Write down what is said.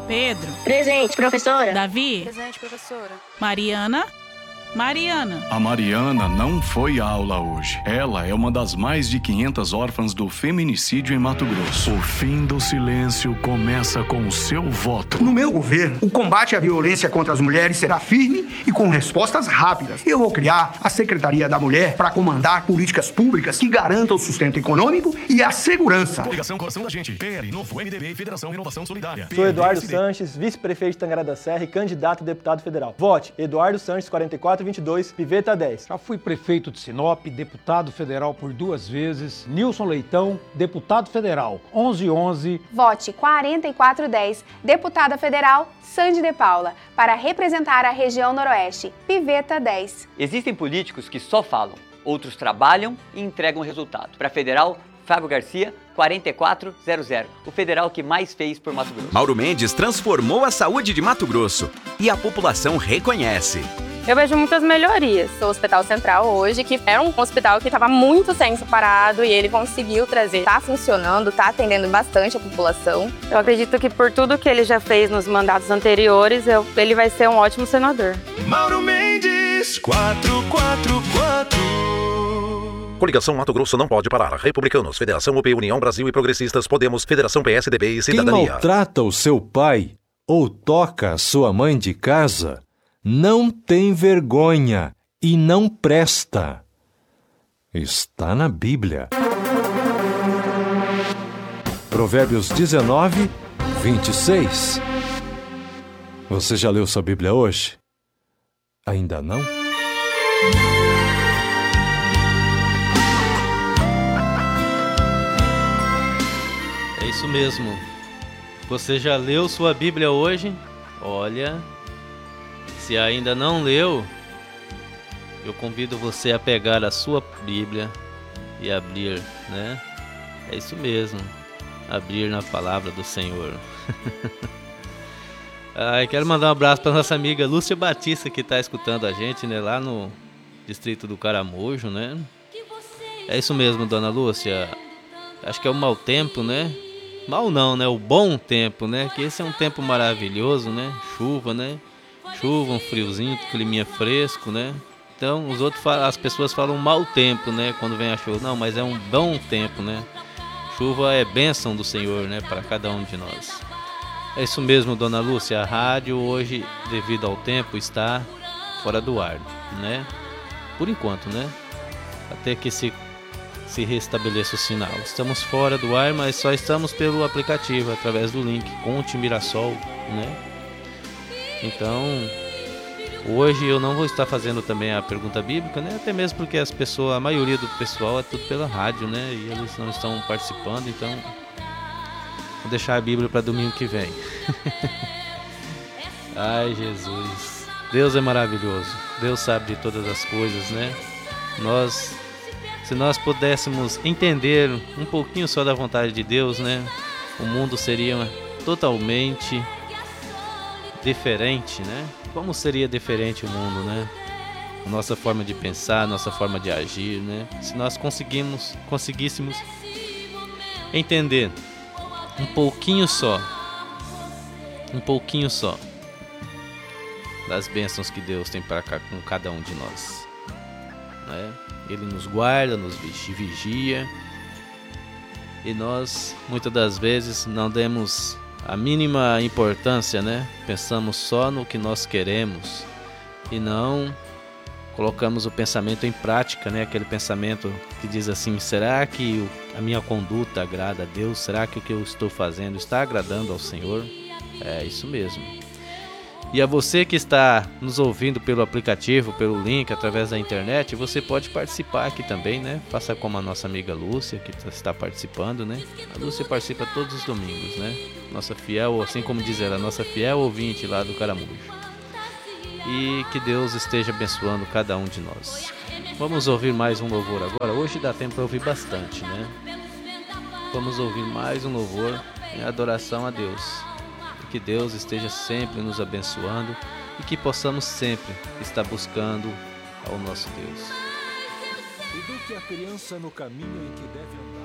Pedro. Presente, professora. Davi. Presente, professora. Mariana. A Mariana não foi à aula hoje. Ela é uma das mais de 500 órfãs do feminicídio em Mato Grosso. O fim do silêncio começa com o seu voto. No meu governo, o combate à violência contra as mulheres será firme e com respostas rápidas. Eu vou criar a Secretaria da Mulher para comandar políticas públicas que garantam o sustento econômico e a segurança. Coligação Coração da Gente, PL, Novo MDB e Federação Renovação Solidária. Sou Eduardo Sanches, vice-prefeito de Tangará da Serra e candidato a deputado federal. Vote Eduardo Sanches 4422, Piveta 10. Já fui prefeito de Sinop, deputado federal por 2 vezes. Nilson Leitão, deputado federal, 1111. Vote 4410, deputada federal Sandy de Paula, para representar a região noroeste, Piveta 10. Existem políticos que só falam, outros trabalham e entregam resultado. Para federal, Fábio Garcia, 4400, o federal que mais fez por Mato Grosso. Mauro Mendes transformou a saúde de Mato Grosso e a população reconhece. Eu vejo muitas melhorias. O Hospital Central hoje, que era um hospital que estava muito tempo parado e ele conseguiu trazer. Está funcionando, está atendendo bastante a população. Eu acredito que por tudo que ele já fez nos mandatos anteriores, ele vai ser um ótimo senador. Mauro Mendes, 444. Coligação Mato Grosso não pode parar. Republicanos, Federação UP, União Brasil e Progressistas, Podemos, Federação PSDB e Cidadania. Quem maltrata o seu pai ou toca a sua mãe de casa não tem vergonha e não presta. Está na Bíblia. Provérbios 19, 26. Você já leu sua Bíblia hoje? Ainda não? É isso mesmo. Você já leu sua Bíblia hoje? Olha... Se ainda não leu, eu convido você a pegar a sua Bíblia e abrir, né? É isso mesmo, abrir na palavra do Senhor. Quero mandar um abraço para nossa amiga Lúcia Batista, que está escutando a gente, né? Lá no distrito do Caramujo, né? É isso mesmo, dona Lúcia. Acho que é o mau tempo, né? Mal não, né? O bom tempo, né? Que esse é um tempo maravilhoso, né? Chuva, né? Chuva, um friozinho, climinha fresco, né? Então as pessoas falam mau tempo, né? Quando vem a chuva. Não, mas é um bom tempo, né? Chuva é bênção do Senhor, né? Para cada um de nós. É isso mesmo, dona Lúcia. A rádio hoje, devido ao tempo, está fora do ar, né? Por enquanto, né? Até que se restabeleça o sinal. Estamos fora do ar, mas só estamos pelo aplicativo, através do link Conte Mirassol, né? Então, hoje eu não vou estar fazendo também a pergunta bíblica, né? Até mesmo porque a maioria do pessoal é tudo pela rádio, né? E eles não estão participando, então vou deixar a Bíblia para domingo que vem. Ai, Jesus. Deus é maravilhoso. Deus sabe de todas as coisas, né? Se nós pudéssemos entender um pouquinho só da vontade de Deus, né? O mundo seria totalmente diferente, né? Como seria diferente o mundo, né? A nossa forma de pensar, a nossa forma de agir, né? Se nós conseguíssemos entender um pouquinho só das bênçãos que Deus tem para cá com cada um de nós, né? Ele nos guarda, nos vigia, e nós muitas das vezes não demos a mínima importância, né? Pensamos só no que nós queremos e não colocamos o pensamento em prática, né? Aquele pensamento que diz assim: será que a minha conduta agrada a Deus? Será que o que eu estou fazendo está agradando ao Senhor? É isso mesmo. E a você que está nos ouvindo pelo aplicativo, pelo link, através da internet, você pode participar aqui também, né? Faça como a nossa amiga Lúcia, que está participando, né? A Lúcia participa todos os domingos, né? Nossa fiel, assim como diz ela, nossa fiel ouvinte lá do Caramujo. E que Deus esteja abençoando cada um de nós. Vamos ouvir mais um louvor agora. Hoje dá tempo para ouvir bastante, né? Vamos ouvir mais um louvor em adoração a Deus. Que Deus esteja sempre nos abençoando e que possamos sempre estar buscando ao nosso Deus. Eduque a criança no caminho em que deve andar.